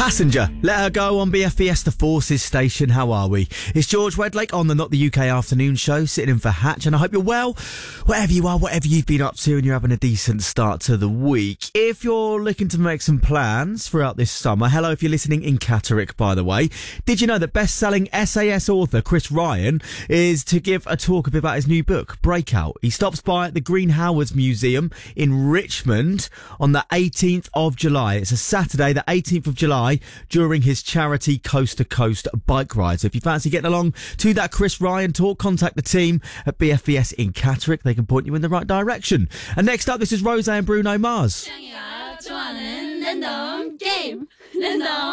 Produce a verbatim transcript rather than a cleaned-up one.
Passenger, let her go on B F B S The Forces station. How are we? It's George Wedlake on the Not the U K Afternoon Show, sitting in for Hatch, and I hope you're well, wherever you are, whatever you've been up to, and you're having a decent start to the week. If you're looking to make some plans throughout this summer, hello if you're listening in Catterick, by the way. Did you know that best-selling S A S author Chris Ryan is to give a talk about his new book, Breakout? He stops by at the Green Howards Museum in Richmond on the eighteenth of July. It's a Saturday, the eighteenth of July, during his charity Coast to Coast bike ride. So if you fancy getting along to that Chris Ryan talk, contact the team at B F B S in Catterick. They can point you in the right direction. And next up, this is Rose and Bruno Mars.